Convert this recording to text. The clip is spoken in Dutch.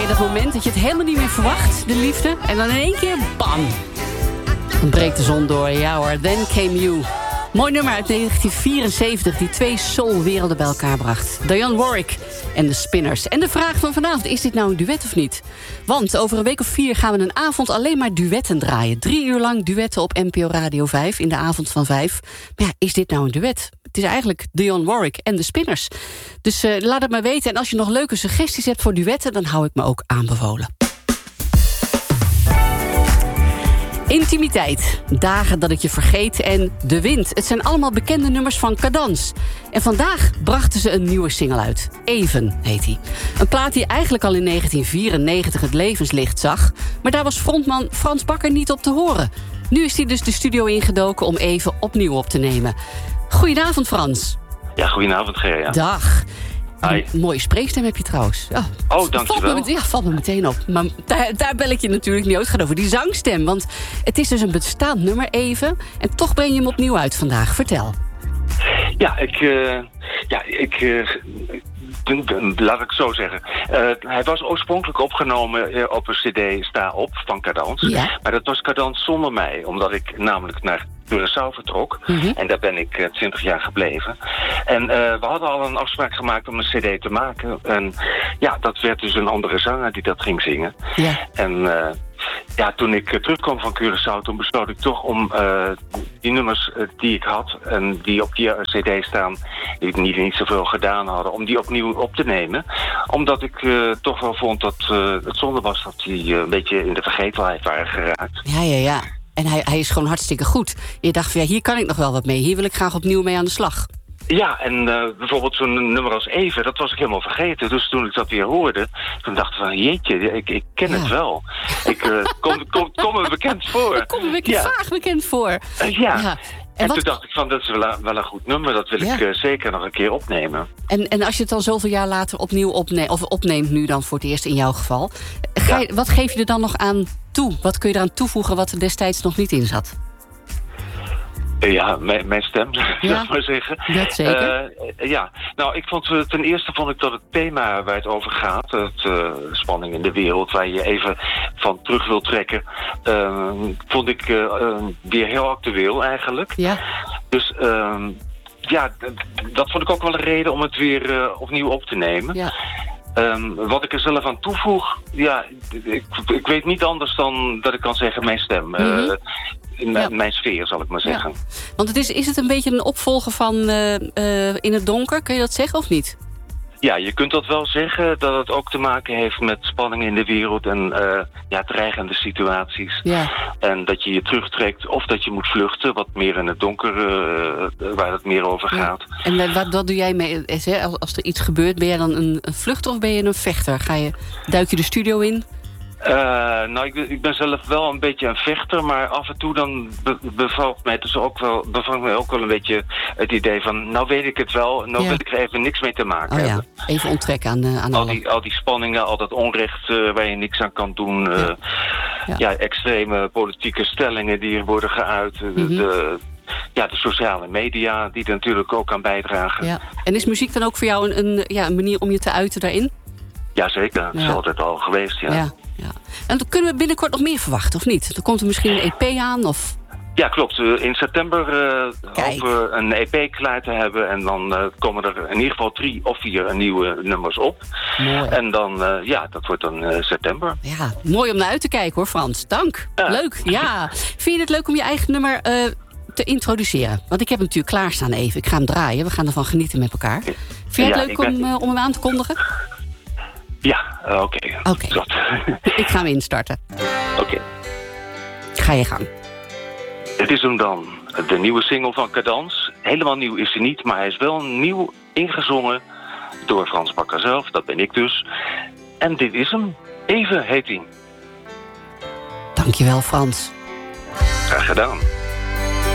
je dat moment dat je het helemaal niet meer verwacht, de liefde? En dan in één keer, bam! Dan breekt de zon door. Ja hoor, Then Came You. Mooi nummer uit 1974 die 2 soulwerelden bij elkaar bracht. Dionne Warwick en de Spinners. En de vraag van vanavond, is dit nou een duet of niet? Want over een week of 4 gaan we een avond alleen maar duetten draaien. 3 uur lang duetten op NPO Radio 5 in de avond van 5. Maar ja, is dit nou een duet? Het is eigenlijk Dionne Warwick en de Spinners. Dus laat het maar weten. En als je nog leuke suggesties hebt voor duetten, dan hou ik me ook aanbevolen. Intimiteit, dagen dat ik je vergeet en de wind. Het zijn allemaal bekende nummers van Cadans. En vandaag brachten ze een nieuwe single uit. Even heet hij. Een plaat die eigenlijk al in 1994 het levenslicht zag. Maar daar was frontman Frans Bakker niet op te horen. Nu is hij dus de studio ingedoken om Even opnieuw op te nemen. Goedenavond, Frans. Ja, goedenavond, Gerja. Dag. Hi. Een mooie spreekstem heb je trouwens. Oh, dankjewel. Valt me meteen op. Maar daar bel ik je natuurlijk niet uit. Het gaat over die zangstem. Want het is dus een bestaand nummer, Even. En toch breng je hem opnieuw uit vandaag. Vertel. Laat ik zo zeggen. Hij was oorspronkelijk opgenomen op een cd Sta Op van Cadans. Ja. Maar dat was Cadans zonder mij. Omdat ik namelijk naar Curaçao vertrok. Mm-hmm. En daar ben ik 20 jaar gebleven. En we hadden al een afspraak gemaakt om een cd te maken. En ja, dat werd dus een andere zanger die dat ging zingen. Ja. En toen ik terugkwam van Curaçao, toen besloot ik toch om die nummers die ik had en die op die cd staan, die niet zoveel gedaan hadden, om die opnieuw op te nemen. Omdat ik toch wel vond dat het zonde was dat die een beetje in de vergetelheid waren geraakt. Ja. En hij is gewoon hartstikke goed. Je dacht van, hier kan ik nog wel wat mee. Hier wil ik graag opnieuw mee aan de slag. Ja, en bijvoorbeeld zo'n nummer als Even, dat was ik helemaal vergeten. Dus toen ik dat weer hoorde, toen dacht ik van, jeetje, ik ken het wel. Kom me bekend voor. Ik kom me vaag bekend voor. Ja. En toen dacht ik van, dat is wel een goed nummer. Dat wil ik zeker nog een keer opnemen. En als je het dan zoveel jaar later opnieuw opneemt nu dan voor het eerst in jouw geval. Wat geef je er dan nog aan toe? Wat kun je eraan toevoegen wat er destijds nog niet in zat? Ja, mijn stem, zou ik maar zeggen. Dat zeker. Ten eerste vond ik dat het thema waar het over gaat, spanning in de wereld, waar je even van terug wil trekken, vond ik weer heel actueel eigenlijk. Ja. Dus dat vond ik ook wel een reden om het weer opnieuw op te nemen. Ja. Wat ik er zelf aan toevoeg, ik weet niet anders dan dat ik kan zeggen mijn stem. Mijn sfeer, zal ik maar zeggen. Ja. Want is het een beetje een opvolger van In het Donker? Kun je dat zeggen of niet? Ja, je kunt dat wel zeggen, dat het ook te maken heeft met spanning in de wereld en dreigende situaties. Ja. En dat je je terugtrekt of dat je moet vluchten, wat meer in het donker, waar het meer over gaat. En wat doe jij mee? Als er iets gebeurt, ben jij dan een vluchter of ben je een vechter? Duik je de studio in? Ik ben zelf wel een beetje een vechter, maar af en toe dan bevalt mij ook wel een beetje het idee van, nou weet ik het wel, wil ik er even niks mee te maken hebben. Even onttrekken aan al die spanningen, al dat onrecht waar je niks aan kan doen, extreme politieke stellingen die er worden geuit, de sociale media die er natuurlijk ook aan bijdragen. Ja. En is muziek dan ook voor jou een manier om je te uiten daarin? Jazeker, dat is altijd al geweest, ja. En dan kunnen we binnenkort nog meer verwachten, of niet? Er komt er misschien een EP aan, of... Ja, klopt. In september hopen we een EP klaar te hebben. En dan komen er in ieder geval 3 of 4 nieuwe nummers op. Mooi. En dan, dat wordt dan september. Ja, mooi om naar uit te kijken hoor, Frans. Dank. Leuk, ja. Vind je het leuk om je eigen nummer te introduceren? Want ik heb hem natuurlijk klaarstaan even. Ik ga hem draaien. We gaan ervan genieten met elkaar. Vind je het leuk om hem aan te kondigen? Ja, oké. Ik ga hem instarten. Oké. Ga je gang. Dit is hem dan. De nieuwe single van Cadans. Helemaal nieuw is hij niet, maar hij is wel nieuw ingezongen door Frans Bakker zelf. Dat ben ik dus. En dit is hem. Even heet hij. Dankjewel, Frans. Graag gedaan.